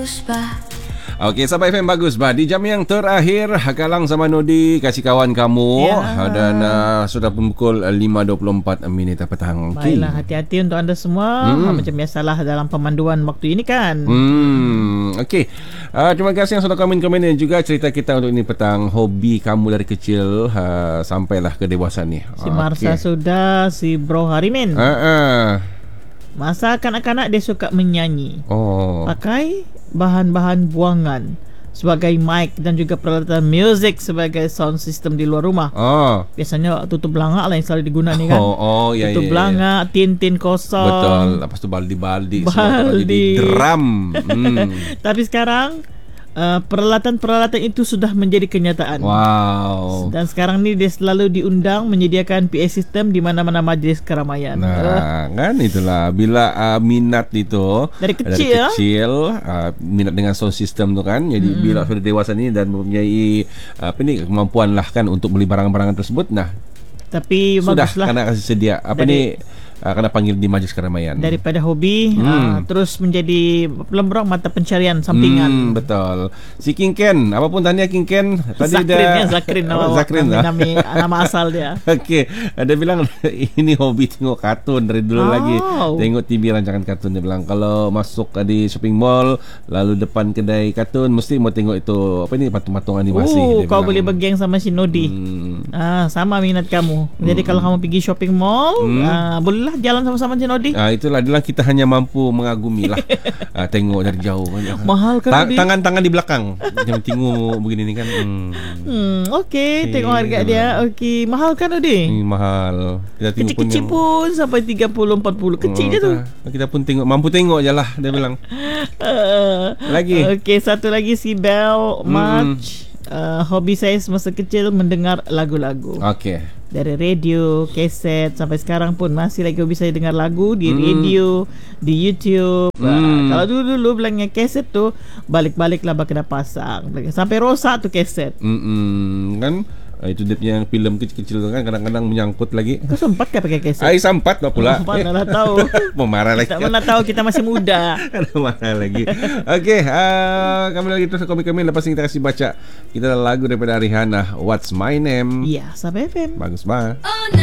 bagus bah. Okey, Sabah FM bagus bah. Di jam yang terakhir Galang sama Nodi kasih kawan kamu dan sudah pukul 5.24 minit petang. Baiklah, hati-hati untuk anda semua. Macam biasalah dalam pemanduan waktu ini kan. Okey. Terima kasih yang sudah komen-komen dan juga cerita kita untuk ini petang. Hobi kamu dari kecil sampailah ke dewasa ni. Si Marsa sudah, si Bro Harimin. Masa kanak-kanak dia suka menyanyi. Pakai bahan-bahan buangan sebagai mic dan juga peralatan muzik sebagai sound system di luar rumah. Biasanya tutup belangak lah yang selalu digunakan ni kan. Tutup belangak, tin-tin kosong. Betul. Lepas tu baldi-baldi semua jadi drum. Tapi sekarang peralatan-peralatan itu sudah menjadi kenyataan. Wow. Dan sekarang ni dia selalu diundang menyediakan PA system di mana-mana majlis keramaian. Kan itulah bila minat itu dari kecil minat dengan sound system tu kan. Jadi bila sudah dewasa ni dan mempunyai kemampuan lah kan untuk beli barang-barangan tersebut. Tapi sudah kena kasih sedia kena panggil di majlis keramaian. Daripada hobi terus menjadi lembrong mata pencarian sampingan. Betul. Si King Ken, apapun tahniah King Ken. Tadi Zakrin nama asal dia. Okey, dia bilang ini hobi tengok kartun dari dulu lagi. Tengok TV rancangan kartun. Dia bilang kalau masuk di shopping mall lalu depan kedai kartun mesti mau tengok itu patung-patung animasi. Kau boleh bergeng sama si Nodi. Sama minat kamu. Jadi kalau kamu pergi shopping mall, bolehlah jalan sama-sama si Nodi. Itulah dia, kita hanya mampu mengagumi lah. Tengok dari jauh. Mahal kan tangan-tangan di belakang. Macam tengok begini ni kan. Okey, tengok harga dia. Okey, mahal kan Nodi? Mahal. Kita tengok kecil-kecil pun sampai 30-40 kecil je tu. Kita pun tengok, mampu tengok je lah dia bilang. Lagi. Okey, satu lagi si Bell March. Hobi saya semasa kecil mendengar lagu-lagu. Okey. Dari radio, kaset sampai sekarang pun masih lagi hobi saya dengar lagu di radio, di YouTube. Kalau dulu bilangnya kaset tu balik-balik lah kena pasang sampai rosak tu kaset. Kan itu dia punya filem kecil-kecil tu kan kadang-kadang menyangkut lagi. Kau sempat ke pakai kaset? Sempat pula. Mana tahu. Mau marah lagi. Tak pernah tahu kita masih muda. Marah lagi. Okey, kami lagi terus komen-komen lepas ini kita kasih baca kita lagu daripada Rihanna, What's My Name. Ya, Sabah FM. Bagus banget.